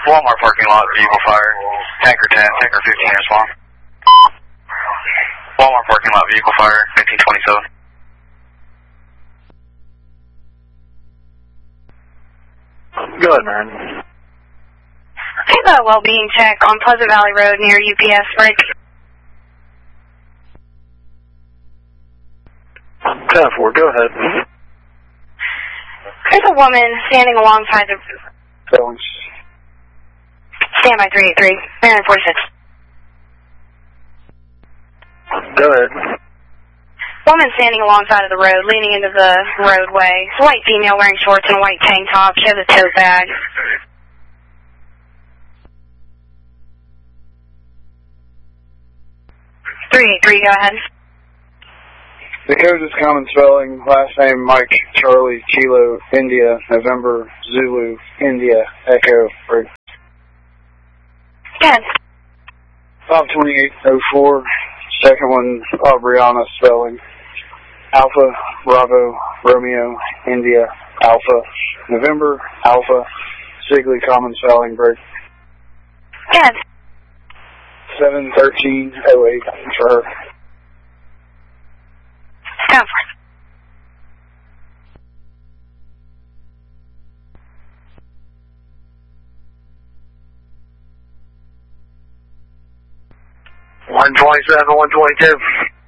Walmart parking lot, vehicle fire. Tanker 10, Tanker 15, respond. Walmart parking lot, vehicle fire, 1927. Go ahead, man. Hey, the well-being check on Pleasant Valley Road near UPS break. 10-4, go ahead. There's a woman standing alongside the... Stand by 383, 946. Go ahead. Woman standing alongside of the road, leaning into the roadway. It's a white female wearing shorts and a white tank top. She has a tote bag. 383, go ahead. The code is common spelling. Last name Mike, Charlie, Kilo, India, November, Zulu, India, Echo, break. Good. 52804. Second one, Aubriana spelling. Alpha, Bravo, Romeo, India, Alpha, November, Alpha, Sigley, common spelling, break. Good. 71308 for her. Stand for it. One 27, 122.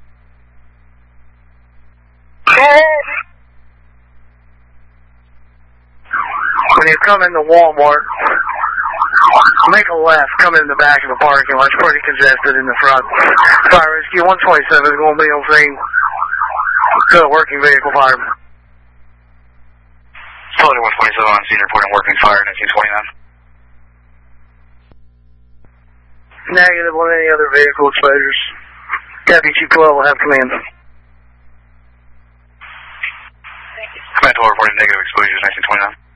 When you come into Walmart, make a left, come in the back of the parking lot. It's pretty congested in the front. Fire rescue 127 is going to be on scene. Good working vehicle fire. Soldier 127 on scene reporting working fire, 1929. Negative on any other vehicle exposures. Deputy 212 will have command. Command 12 reporting negative exposures, 1929.